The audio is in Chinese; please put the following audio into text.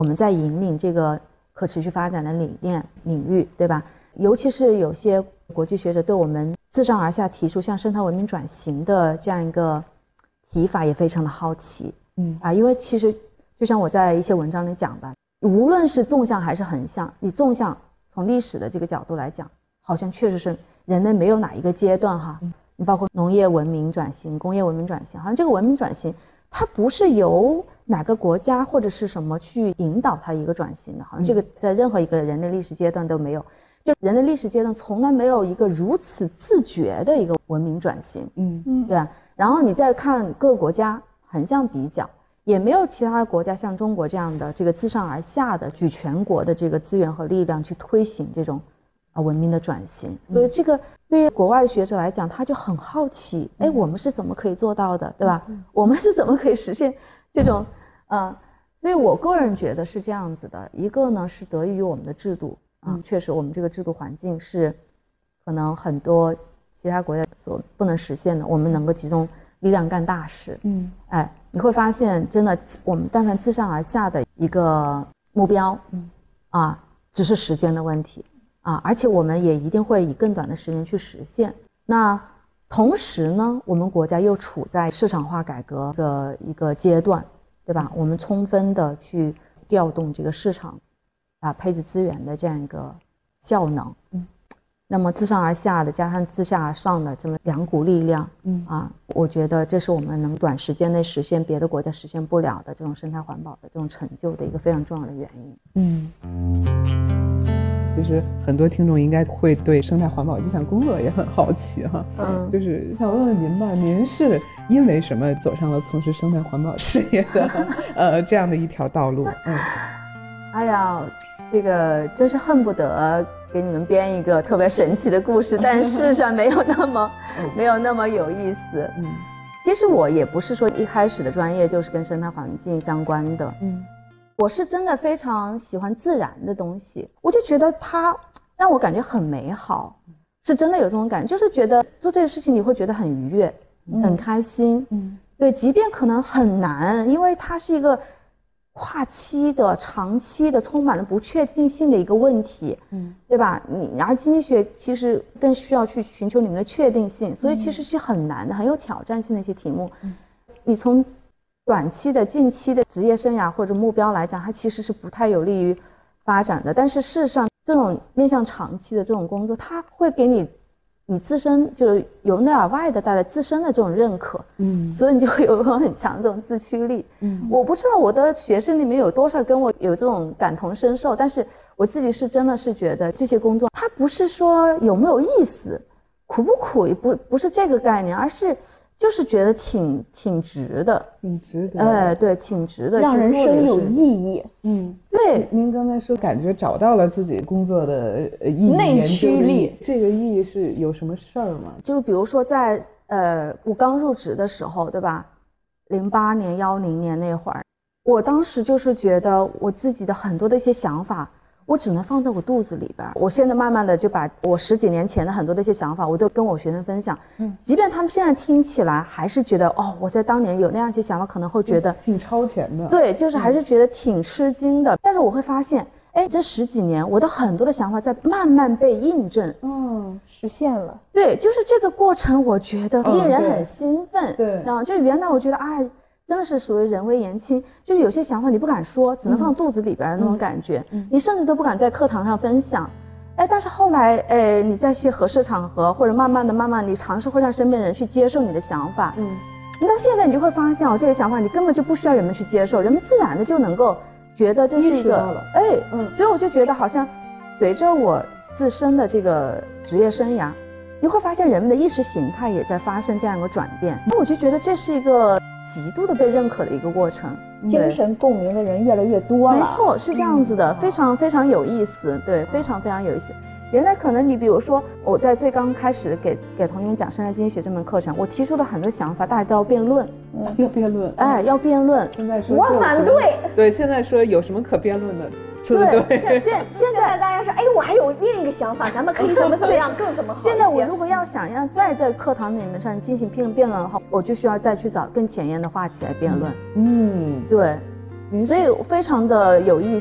我们在引领这个可持续发展的理念领域，对吧？尤其是有些国际学者对我们自上而下提出像生态文明转型的这样一个提法也非常的好奇。因为其实就像我在一些文章里讲的，无论是纵向还是横向，你纵向从历史的这个角度来讲，好像确实是人类没有哪一个阶段哈，你包括农业文明转型、工业文明转型，好像这个文明转型它不是由哪个国家或者是什么去引导它一个转型的，好像这个在任何一个人类历史阶段都没有，就人类历史阶段从来没有一个如此自觉的一个文明转型，对吧？然后你再看各个国家横向比较，也没有其他的国家像中国这样的这个自上而下的举全国的这个资源和力量去推行这种文明的转型，所以这个对于国外的学者来讲，他就很好奇，我们是怎么可以做到的，对吧？我们是怎么可以实现这种所以我个人觉得是这样子的，一个呢是得益于我们的制度确实我们这个制度环境是可能很多其他国家所不能实现的，我们能够集中力量干大事。你会发现真的我们但凡自上而下的一个目标只是时间的问题而且我们也一定会以更短的时间去实现。那同时呢，我们国家又处在市场化改革的一个阶段，对吧？我们充分的去调动这个市场配置资源的这样一个效能。那么自上而下的加上自下而上的这么两股力量我觉得这是我们能短时间内实现别的国家实现不了的这种生态环保的这种成就的一个非常重要的原因。 其实很多听众应该会对生态环保这项工作也很好奇哈，就是想问问您吧，您是因为什么走上了从事生态环保事业的这样的一条道路？ 哎呀，这个真是恨不得给你们编一个特别神奇的故事，但是事实上没有那么有意思。其实我也不是说一开始的专业就是跟生态环境相关的。我是真的非常喜欢自然的东西，我就觉得它让我感觉很美好，是真的有这种感觉，就是觉得做这个事情你会觉得很愉悦，很开心。对，即便可能很难，因为它是一个跨期的、长期的、充满了不确定性的一个问题，对吧？然而经济学其实更需要去寻求你们的确定性，所以其实是很难的、很有挑战性的一些题目。你从短期的、近期的职业生涯或者目标来讲，它其实是不太有利于发展的。但是事实上，这种面向长期的这种工作，它会给你自身就是由内而外的带来自身的这种认可，所以你就会有很强这种自驱力。我不知道我的学生里面有多少跟我有这种感同身受，但是我自己是真的是觉得这些工作，它不是说有没有意思、苦不苦，不是这个概念，而是就是觉得挺值的，对，挺值得， 让人生有意义。 对， 您刚才说感觉找到了自己工作的意义、 内驱力， 这个意义是有什么事儿吗？ 就比如说在我刚入职的时候，对吧？08年、10年那会儿，我当时就是觉得我自己的很多的一些想法，我只能放在我肚子里边。我现在慢慢的就把我10几年前的很多的一些想法，我都跟我学生分享。即便他们现在听起来还是觉得我在当年有那样一些想法，可能会觉得挺超前的。 对，就是还是觉得挺吃惊的。但是我会发现，这10几年我的很多的想法在慢慢被印证， 实现了。 对，就是这个过程，我觉得令人很兴奋。 对， 然后就原来我觉得真的是属于人微言轻，就是有些想法你不敢说，只能放肚子里边的那种感觉，你甚至都不敢在课堂上分享。但是后来你在一些合适场合，或者慢慢你尝试会让身边人去接受你的想法，你到现在你就会发现这些想法你根本就不需要人们去接受，人们自然的就能够觉得这是一个所以我就觉得好像随着我自身的这个职业生涯，你会发现人们的意识形态也在发生这样一个转变，我就觉得这是一个极度的被认可的一个过程， 精神共鸣的人越来越多了。 没错，是这样子的，非常非常有意思，对，非常非常有意思。原来可能你比如说我在最刚开始给同学们讲生态经济学这门课程，我提出了很多想法，大家都要辩论， 要辩论， 要辩论。 现在说我反对， 对，现在说有什么可辩论的？说的对。 现在大家说，我还有另一个想法，咱们可以怎么样，更怎么好。 现在我如果想要再在课堂里面上进行辩论的话，我就需要再去找更前沿的话题来辩论。对。 所以非常的有意思。